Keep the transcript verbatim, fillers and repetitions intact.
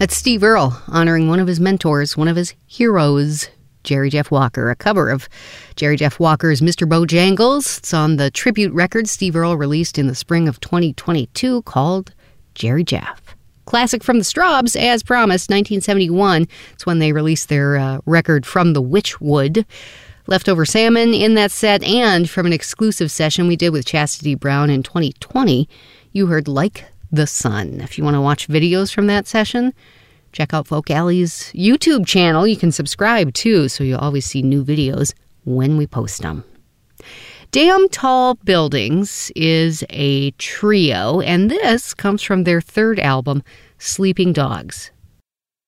That's Steve Earle honoring one of his mentors, one of his heroes, Jerry Jeff Walker. A cover of Jerry Jeff Walker's Mister Bojangles. It's on the tribute record Steve Earle released in the spring of twenty twenty-two called Jerry Jeff. Classic from the Strawbs, as promised, nineteen seventy-one. It's when they released their uh, record From the Witchwood. Leftover Salmon in that set, and from an exclusive session we did with Chastity Brown in twenty twenty, you heard Like the Sun. If you want to watch videos from that session, check out Folk Alley's YouTube channel. You can subscribe too, so you'll always see new videos when we post them. Damn Tall Buildings is a trio, and this comes from their third album, Sleeping Dogs.